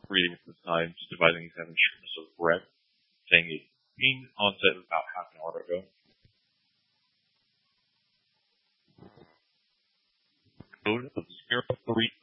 reading at this time, just devising exam shortness of breath, saying a pain onset about half an hour ago. Code of 03